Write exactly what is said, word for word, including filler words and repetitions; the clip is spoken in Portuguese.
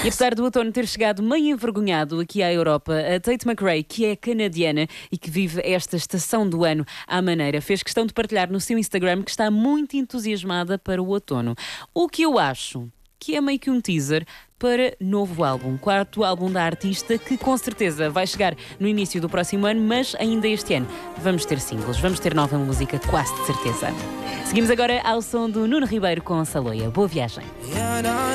E apesar do outono ter chegado meio envergonhado aqui à Europa, a Tate McRae, que é canadiana e que vive esta estação do ano à maneira, fez questão de partilhar no seu Instagram que está muito entusiasmada para o outono. O que eu acho que é meio que um teaser para novo álbum, quarto álbum da artista, que com certeza vai chegar no início do próximo ano, mas ainda este ano vamos ter singles, vamos ter nova música, quase de certeza. Seguimos agora ao som do Nuno Ribeiro com Saloia. Boa viagem.